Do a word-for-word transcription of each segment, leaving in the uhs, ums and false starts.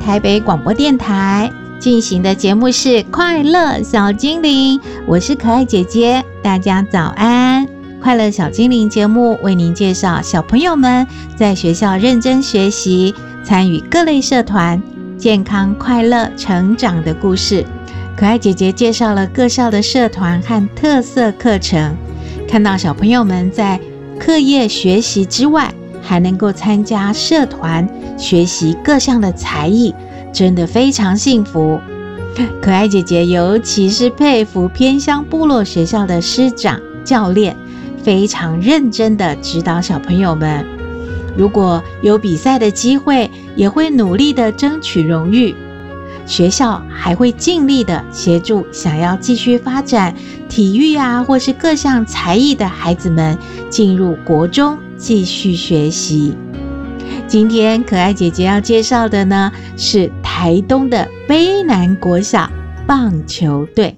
台北广播电台进行的节目是快乐小精灵，我是可爱姐姐，大家早安。快乐小精灵节目为您介绍小朋友们在学校认真学习，参与各类社团，健康快乐成长的故事。可爱姐姐介绍了各校的社团和特色课程，看到小朋友们在课业学习之外，还能够参加社团，学习各项的才艺，真的非常幸福。可爱姐姐尤其是佩服偏乡部落学校的师长教练，非常认真的指导小朋友们。如果有比赛的机会，也会努力的争取荣誉。学校还会尽力的协助想要继续发展体育啊，或是各项才艺的孩子们进入国中继续学习。今天可爱姐姐要介绍的呢，是台东的卑南国小棒球队。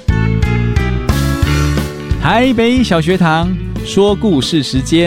台北小学堂说故事时间。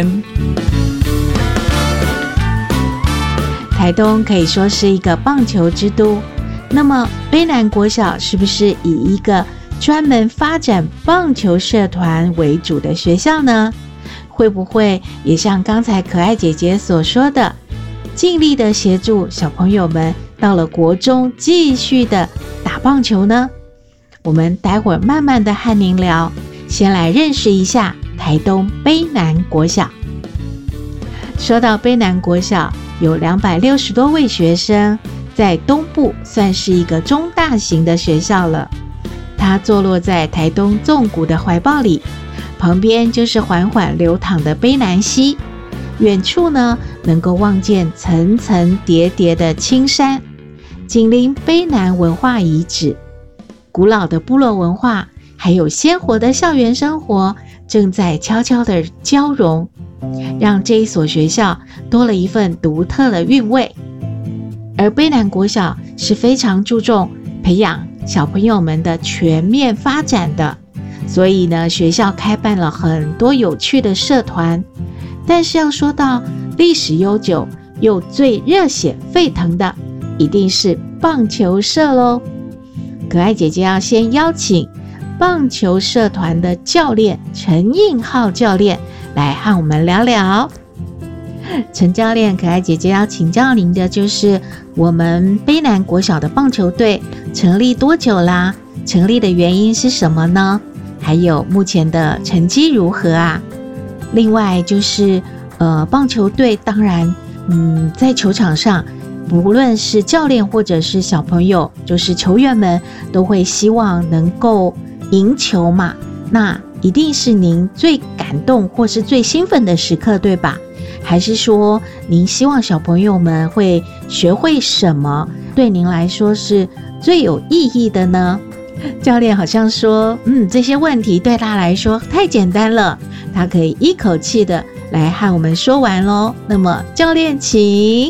台东可以说是一个棒球之都，那么卑南国小是不是以一个专门发展棒球社团为主的学校呢？会不会也像刚才可爱姐姐所说的，尽力的协助小朋友们到了国中继续的打棒球呢？我们待会儿慢慢的和您聊，先来认识一下台东卑南国小。说到卑南国小，有两百六十多位学生，在东部算是一个中大型的学校了。它坐落在台东纵谷的怀抱里，旁边就是缓缓流淌的卑南溪，远处呢能够望见层层叠叠的青山，紧邻卑南文化遗址。古老的部落文化还有鲜活的校园生活正在悄悄地交融，让这一所学校多了一份独特的韵味。而卑南国小是非常注重培养小朋友们的全面发展的，所以呢，学校开办了很多有趣的社团。但是要说到历史悠久又最热血沸腾的，一定是棒球社咯。可爱姐姐要先邀请棒球社团的教练陈应浩教练来和我们聊聊。陈教练，可爱姐姐要请教您的就是我们卑南国小的棒球队成立多久啦？成立的原因是什么呢？还有目前的成绩如何啊？另外就是呃，棒球队当然嗯，在球场上无论是教练或者是小朋友，就是球员们都会希望能够赢球嘛，那一定是您最感动或是最兴奋的时刻，对吧？还是说您希望小朋友们会学会什么对您来说是最有意义的呢？教练好像说嗯，这些问题对他来说太简单了，他可以一口气的来和我们说完咯。那么教练请。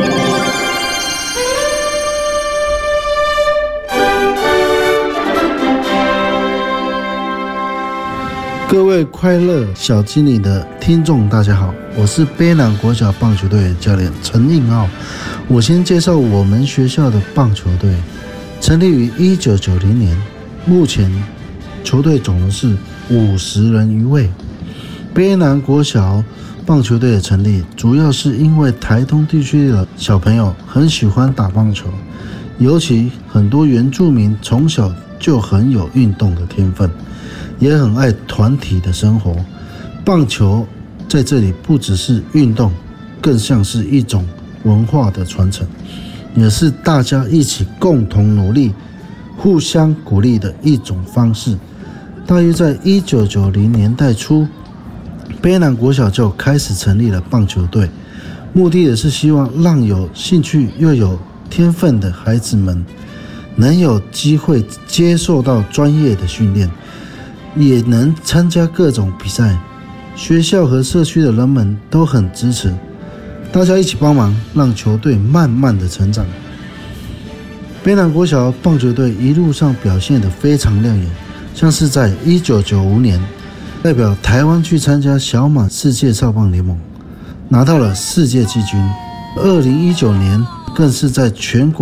各位快乐小精灵的听众大家好，我是卑南国小棒球队教练陈应浩。我先介绍我们学校的棒球队，成立于一九九零年，目前球队总人是五十人余位。卑南国小棒球队的成立主要是因为台东地区的小朋友很喜欢打棒球，尤其很多原住民从小就很有运动的天分，也很爱团体的生活。棒球在这里不只是运动，更像是一种文化的传承，也是大家一起共同努力、互相鼓励的一种方式。大约在一九九零年代初，卑南国小就开始成立了棒球队，目的也是希望让有兴趣又有天分的孩子们能有机会接受到专业的训练，也能参加各种比赛。学校和社区的人们都很支持，大家一起帮忙，让球队慢慢的成长。卑南国小棒球队一路上表现得非常亮眼，像是在一九九五年代表台湾去参加小马世界少棒联盟，拿到了世界季军。二零一九年更是在全国